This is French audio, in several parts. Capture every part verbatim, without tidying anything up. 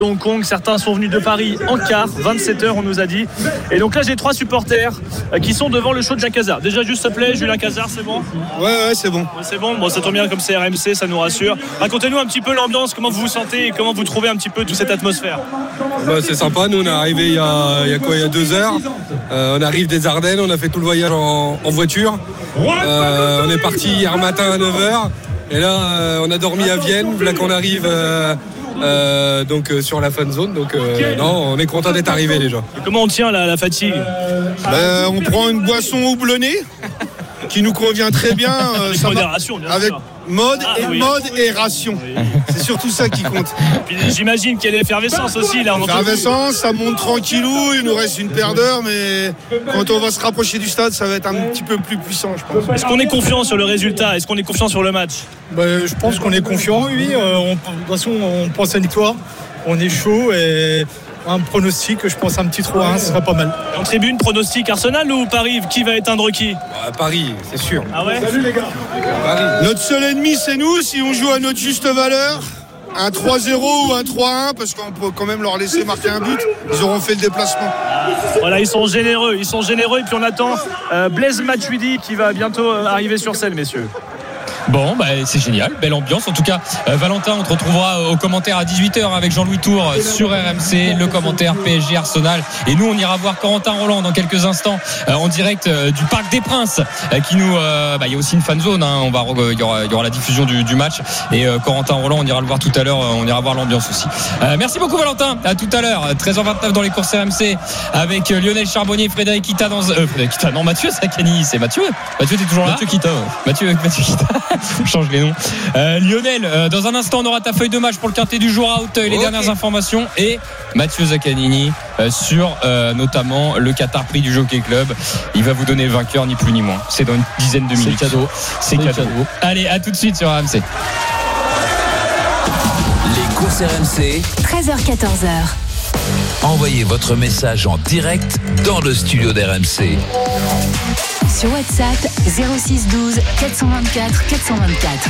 Hong Kong, certains sont venus de Paris en car, vingt-sept heures on nous a dit. Et donc là j'ai trois supporters qui sont devant le show de Jacques Cazard. Déjà juste s'il te plaît, Julien Cazard, c'est bon ? Ouais ouais c'est bon. Ouais, c'est bon, bon ça tombe bien comme c'est R M C, ça nous rassure. Racontez-nous un petit peu l'ambiance, comment vous vous sentez et comment vous trouvez un petit peu toute cette atmosphère. Bah, c'est sympa, nous on est arrivé il y a, il y a quoi, il y a deux heures. Euh, on arrive des Ardennes, on a fait tout le voyage en, en voiture. Euh, on est parti hier matin à neuf heures. Et là euh, on a dormi à Vienne, là qu'on arrive... Euh, Euh, donc euh, sur la fan zone, donc euh, non, on est content d'être arrivé déjà. Et comment on tient la, la fatigue ? Ben, on prend une boisson houblonnée qui nous convient très bien. Euh, avec ça modération, bien avec sûr. mode Ah, et oui. mode et ration. Oui. C'est surtout ça qui compte. Puis, j'imagine qu'il y a l'effervescence aussi là. L'effervescence, ça monte tranquillou. Il nous reste une paire d'heures, mais quand on va se rapprocher du stade, ça va être un petit peu plus puissant, je pense. Est-ce qu'on est confiant sur le résultat ? Est-ce qu'on est confiant sur le match ? Ben, je pense qu'on est confiant, oui. Euh, on, de toute façon, on pense à une victoire. On est chaud et un pronostic, je pense un petit trois un, ce serait pas mal. En tribune, pronostic Arsenal ou Paris ? Qui va éteindre qui ? À Paris, c'est sûr. Ah ouais ? Salut les gars. Paris. Notre seul ennemi, c'est nous. Si on joue à notre juste valeur, un trois zéro ou un trois un, parce qu'on peut quand même leur laisser marquer un but, ils auront fait le déplacement. Voilà, ils sont généreux, ils sont généreux. Et puis on attend euh, Blaise Matuidi qui va bientôt euh, arriver sur scène, messieurs. Bon, bah, c'est génial, belle ambiance. En tout cas, euh, Valentin, on te retrouvera au commentaire à dix-huit heures avec Jean-Louis Tour euh, sur R M C, le commentaire P S G Arsenal. Et nous, on ira voir Corentin Roland dans quelques instants euh, en direct euh, du Parc des Princes, euh, qui nous, euh, bah, il y a aussi une fan zone. Hein, on va, il y aura, il y aura la diffusion du, du match. Et euh, Corentin Roland, on ira le voir tout à l'heure. Euh, on ira voir l'ambiance aussi. Euh, merci beaucoup, Valentin. À tout à l'heure. treize heures vingt-neuf dans les courses R M C avec euh, Lionel Charbonnier, Frédéric Kita dans. Euh, Frédéric Kita, non, Mathieu Saccani, c'est Mathieu. Mathieu, t'es toujours là. Mathieu Kita. Ouais. Mathieu, Mathieu Kita. On change les noms. Euh, Lionel, euh, dans un instant, on aura ta feuille de match pour le quintet du jour à Hauteuil, les okay. dernières informations, et Mathieu Zaccanini euh, sur euh, notamment le Qatar Prix du Jockey Club. Il va vous donner le vainqueur, ni plus ni moins. C'est dans une dizaine de minutes. C'est cadeau. C'est, C'est cadeau. cadeau. Allez, à tout de suite sur R M C. Les courses R M C. treize heures quatorze. Envoyez votre message en direct dans le studio d'R M C. Sur WhatsApp zéro six douze quatre cent vingt-quatre quatre cent vingt-quatre.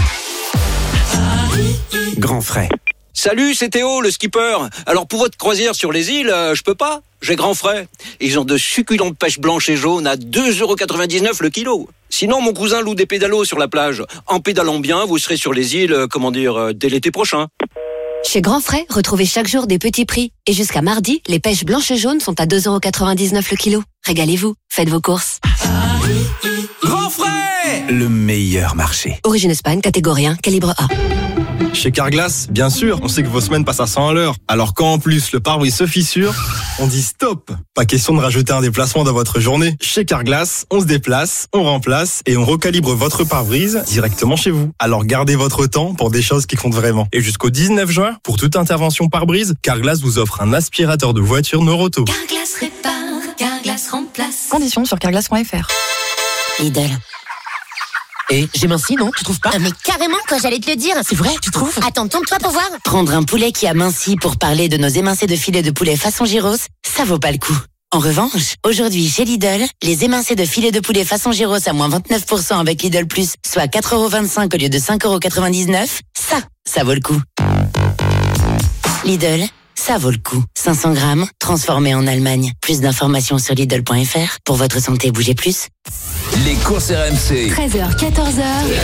Grand frais. Salut, c'est Théo, le skipper. Alors pour votre croisière sur les îles, euh, je peux pas. J'ai grand frais. Ils ont de succulentes pêches blanches et jaunes à deux euros quatre-vingt-dix-neuf le kilo. Sinon, mon cousin loue des pédalos sur la plage. En pédalant bien, vous serez sur les îles, euh, comment dire, euh, dès l'été prochain. Chez Grand Frais, retrouvez chaque jour des petits prix. Et jusqu'à mardi, les pêches blanches et jaunes sont à deux euros quatre-vingt-dix-neuf le kilo. Régalez-vous, faites vos courses. Grand Frais, le meilleur marché. Origine Espagne, catégorie un, calibre A. Chez Carglass, bien sûr, on sait que vos semaines passent à cent à l'heure. Alors quand en plus le pare-brise se fissure, on dit stop. Pas question de rajouter un déplacement dans votre journée. Chez Carglass, on se déplace, on remplace et on recalibre votre pare-brise directement chez vous. Alors gardez votre temps pour des choses qui comptent vraiment. Et jusqu'au dix-neuf juin, pour toute intervention pare-brise, Carglass vous offre un aspirateur de voiture Noroto. Carglass répare, Carglass remplace. Conditions sur carglass point f r. Lidl. Et j'ai minci, non? Tu trouves pas? Ah mais carrément, quoi, j'allais te le dire. C'est vrai, tu trouves? Attends, tourne-toi pour voir. Prendre un poulet qui a minci pour parler de nos émincés de filet de poulet façon gyros, ça vaut pas le coup. En revanche, aujourd'hui chez Lidl, les émincés de filet de poulet façon gyros à moins vingt-neuf pour cent avec Lidl Plus, soit quatre euros vingt-cinq au lieu de cinq euros quatre-vingt-dix-neuf, ça, ça vaut le coup. Lidl, ça vaut le coup. cinq cents grammes, transformé en Allemagne. Plus d'informations sur Lidl point f r. Pour votre santé, bougez plus. Les courses R M C. treize heures quatorze.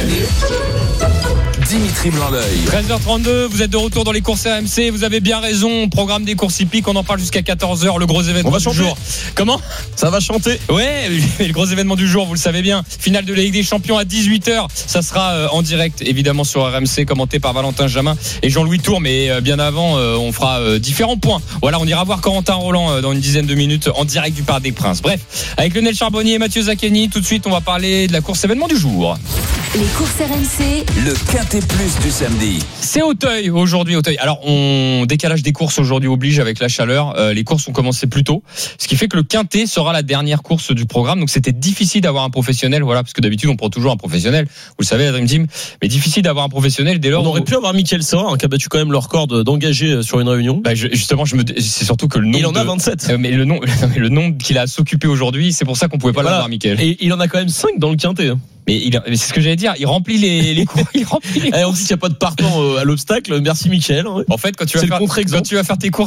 Dimitri Blanc-L'Œil. treize heures trente-deux, vous êtes de retour dans les courses R M C. Vous avez bien raison. Programme des courses hippiques, on en parle jusqu'à quatorze heures. Le gros événement on va du chanter. jour. Comment? Ça va chanter. Ouais, le gros événement du jour, vous le savez bien. Finale de la Ligue des Champions à dix-huit heures. Ça sera en direct, évidemment, sur R M C, commenté par Valentin Jamin et Jean-Louis Tour. Mais bien avant, on fera différents points. Voilà, on ira voir Corentin Roland dans une dizaine de minutes en direct du Parc des Princes. Bref, avec Lionel Charbonnier et Mathieu Zaccanini, tout de suite, on va parler de la course événement du jour. Les courses R M C. Le quintet plus du samedi. C'est Hauteuil aujourd'hui, Hauteuil. Alors, on décalage des courses aujourd'hui oblige avec la chaleur. Euh, les courses ont commencé plus tôt, ce qui fait que le quintet sera la dernière course du programme. Donc, c'était difficile d'avoir un professionnel, voilà, parce que d'habitude, on prend toujours un professionnel. Vous le savez, la Dream Team, mais difficile d'avoir un professionnel dès lors. On aurait où... pu avoir Mickaël Serra, hein, qui a battu quand même le record d'engager sur une réunion. Bah, je, justement, je me, c'est surtout que le nombre. Il en a de... vingt-sept. Euh, mais le nom, le nombre qu'il a à s'occuper aujourd'hui, c'est pour ça qu'on pouvait pas voilà. l'avoir, Mickaël. Et il en a quand même cinq dans le quintet. Mais, il, mais c'est ce que j'allais dire. Il remplit les, les cours. Il remplit les Eh, on dit qu'il n'y a pas de partant à l'obstacle. Merci Michel. En fait, quand tu vas faire, quand tu vas faire tes courses